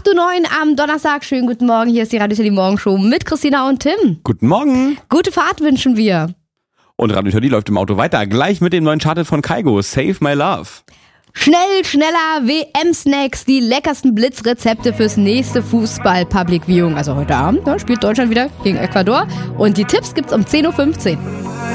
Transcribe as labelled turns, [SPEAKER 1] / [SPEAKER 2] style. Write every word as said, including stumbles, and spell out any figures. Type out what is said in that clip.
[SPEAKER 1] acht Uhr neun am Donnerstag. Schönen guten Morgen. Hier ist die Radio Teddy Morgenshow mit Christina und Tim.
[SPEAKER 2] Guten Morgen.
[SPEAKER 1] Gute Fahrt wünschen wir.
[SPEAKER 2] Und Radio Teddy läuft im Auto weiter. Gleich mit dem neuen Charted von Kaigo. Save My Love.
[SPEAKER 1] Schnell, schneller, W M-Snacks, die leckersten Blitzrezepte fürs nächste Fußball-Public Viewing. Also heute Abend, da spielt Deutschland wieder gegen Ecuador. Und die Tipps gibt's um zehn Uhr fünfzehn.